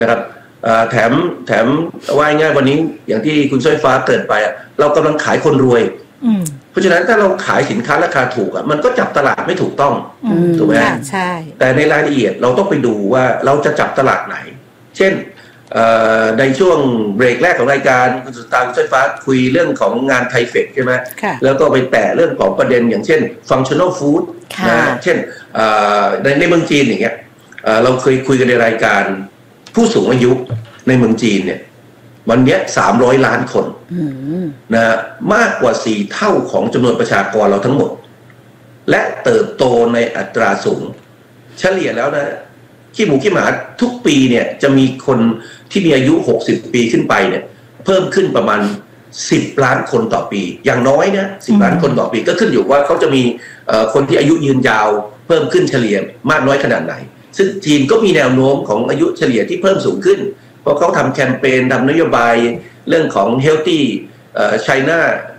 นะครับแถมว่าง่ายวันนี้อย่างที่คุณสร้อยฟ้าเกิดไปเรากำลังขายคนรวยเพราะฉะนั้นถ้าเราขายสินค้าราคาถูกมันก็จับตลาดไม่ถูกต้องถูกไหมใช่แต่ในรายละเอียดเราต้องไปดูว่าเราจะจับตลาดไหนเช่นในช่วงเบรกแรกของรายการคุณสุตางค์สร้อยฟ้าคุยเรื่องของงานไทเฟคใช่ไหมแล้วก็ไปแตะเรื่องของประเด็นอย่างเช่น functional food นะเช่นในเมืองจีนอย่างเงี้ยเราเคยคุยกันในรายการผู้สูงอายุในเมืองจีนเนี่ยวันนี้300 ล้านคนนะมากกว่า4 เท่าของจำนวนประชากรเราทั้งหมดและเติบโตในอัตราสูงเฉลี่ยแล้วนะขี้หมูขี้หมาทุกปีเนี่ยจะมีคนที่มีอายุ60 ปีขึ้นไปเนี่ยเพิ่มขึ้นประมาณ10 ล้านคนต่อปีอย่างน้อยนะ10 ล้านคนต่อปีก็ขึ้นอยู่ว่าเขาจะมีคนที่อายุยืนยาวเพิ่มขึ้นเฉลี่ยมากน้อยขนาดไหนซึ่งจีนก็มีแนวโน้มของอายุเฉลี่ยที่เพิ่มสูงขึ้นเพราะเขาทำแคมเปญทำนโยบายเรื่องของ Healthy China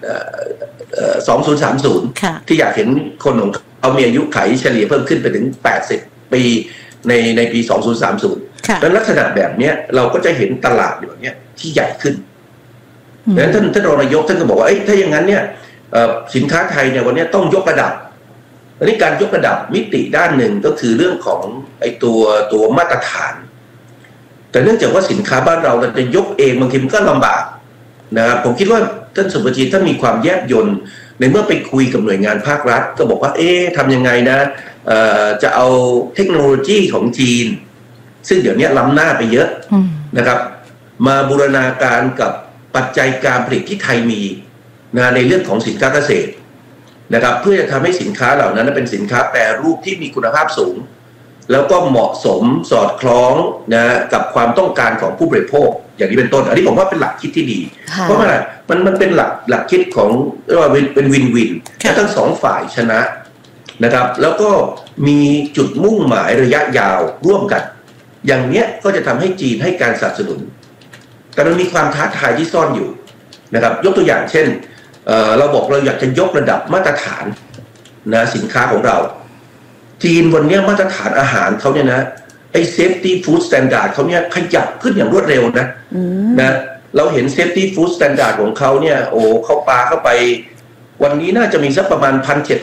2030ที่อยากเห็นคนของเขามีอายุขัยเฉลี่ยเพิ่มขึ้นไปถึง80 ปีในปี 2030แล้วลักษณะแบบนี้เราก็จะเห็นตลาดแบบนี้ที่ใหญ่ขึ้นดังนั้นท่านรองนายกท่านก็บอกว่าถ้าอย่างนั้นเนี่ยสินค้าไทยเนี่ยวันนี้ต้องยกระดับอันนี้การยกระดับมิติด้านหนึ่งก็คือเรื่องของตัวมาตรฐานแต่เนื่องจากว่าสินค้าบ้านเราจะยกเองบางทีมันก็ลำบากนะครับผมคิดว่าท่านสุภจิตท่านมีความแยบยลในเมื่อไปคุยกับหน่วยงานภาครัฐก็บอกว่าทำยังไงนะจะเอาเทคโนโลยีของจีนซึ่งเดี๋ยวนี้ล้ำหน้าไปเยอะนะครับมาบูรณาการกับปัจจัยการผลิตที่ไทยมีในเรื่องของสินค้าเกษตรนะครับเพื่อจะทำให้สินค้าเหล่านั้นเป็นสินค้าแปรรูปที่มีคุณภาพสูงแล้วก็เหมาะสมสอดคล้องกับความต้องการของผู้บริโภคอย่างนี้เป็นต้นอันนี้ผมว่าเป็นหลักคิดที่ดีเพราะว่ามันเป็นหลักคิดของว่าเป็นวินวินและทั้งสองฝ่ายชนะนะครับแล้วก็มีจุดมุ่งหมายระยะยาวร่วมกันอย่างเนี้ยก็จะทำให้จีนให้การสนับสนุนแต่มันมีความท้าทายที่ซ่อนอยู่นะครับยกตัวอย่างเช่นเราบอกเราอยากจะยกระดับมาตรฐานสินค้าของเราจีนวันนี้มาตรฐานอาหารเขาเนี่ยนะไอ้ safety food standard เขาเนี่ยขยับขึ้นอย่างรวดเร็วนะเราเห็น safety food standard ของเขาเนี่ยเขาปาเข้าไปวันนี้น่าจะมีสักประมาณ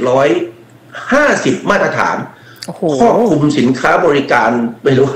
1,750 มาตรฐานครอบคลุมสินค้าบริการไม่รู้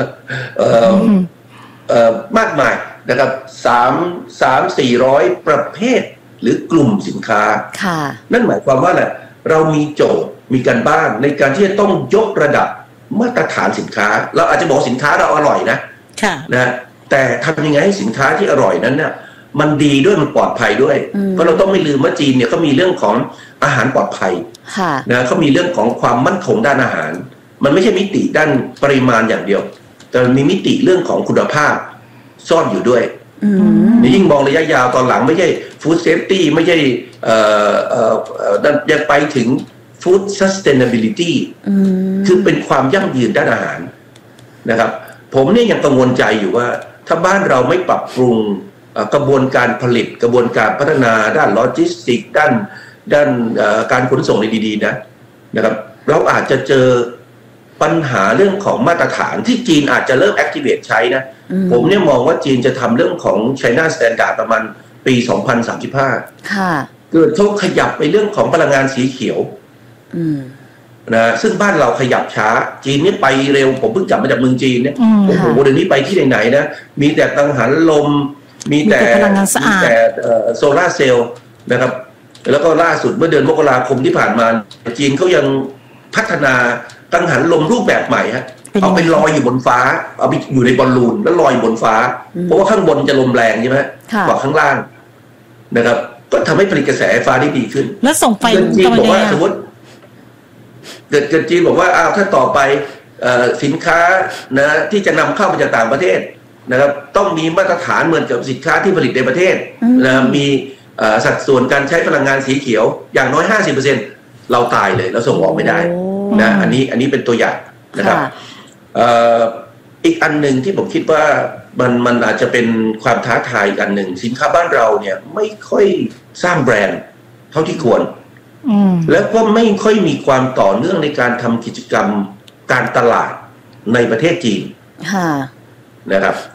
มากมายนะครับ300-400 ประเภทหรือกลุ่มสินค้านั่นหมายความว่าอะไรเรามีโจทย์มีการบ้านในการที่จะต้องยกระดับมาตรฐานสินค้าเราอาจจะบอกสินค้าเราอร่อยนะแต่ทำยังไงให้สินค้าที่อร่อยนั้นเนี่ยมันดีด้วยมันปลอดภัยด้วยเพราะเราต้องไม่ลืมว่าจีนเนี่ยเขามีเรื่องของอาหารปลอดภัยเขามีเรื่องของความมั่นคงด้านอาหารมันไม่ใช่มิติด้านปริมาณอย่างเดียวแต่มีมิติเรื่องของคุณภาพซ่อนอยู่ด้วยยิ่งมองระยะยาวตอนหลังไม่ใช่ food safety ไม่ใช่ยังไปถึง food sustainability คือเป็นความยั่งยืนด้านอาหารนะครับผมเนี่ยยังกังวลใจอยู่ว่าถ้าบ้านเราไม่ปรับปรุงกระบวนการผลิตกระบวนการพัฒนาด้านโลจิสติกด้านการขนส่งดีๆนะครับเราอาจจะเจอปัญหาเรื่องของมาตรฐานที่จีนอาจจะเริ่ม activate ใช้นะผมเนี่ยมองว่าจีนจะทำเรื่องของ China Standard ประมาณปี 2035เกิดเขาขยับไปเรื่องของพลังงานสีเขียวซึ่งบ้านเราขยับช้าจีนนี่ไปเร็วผมเพิ่งกลับมาจากเมืองจีนเนี่ยโอ้โหเดี๋ยวนี้ไปที่ไหนๆนะมีแต่กังหันลมมีแต่โซล่าเซลล์นะครับแล้วก็ล่าสุดเมื่อเดือนมกราคมที่ผ่านมาจีนเขายังพัฒนากังหันลมรูปแบบใหม่ฮะเอาไปลอยอยู่บนฟ้าเอาไปอยู่ในบอลลูนแล้วลอยบนฟ้าเพราะว่าข้างบนจะลมแรงใช่ไหมกว่าข้างล่างนะครับก็ทำให้ผลิตกระแสไฟฟ้าได้ดีขึ้นแล้วส่งไฟจีนบอกว่าสมมติเกิดจีนบอกว่าถ้าต่อไปสินค้าที่จะนำเข้ามาจากต่างประเทศนะครับต้องมีมาตรฐานเหมือนกับสินค้าที่ผลิตในประเทศมีสัดส่วนการใช้พลังงานสีเขียวอย่างน้อย 50% เราตายเลยเราส่งออกไม่ได้นะอันนี้เป็นตัวอย่างนะครับอีกอันหนึ่งที่ผมคิดว่ามันอาจจะเป็นความท้าทายอันหนึ่งสินค้าบ้านเราเนี่ยไม่ค่อยสร้างแบรนด์เท่าที่ควรแล้วก็ไม่ค่อยมีความต่อเนื่องในการทำกิจกรรมการตลาดในประเทศจีนนะครับ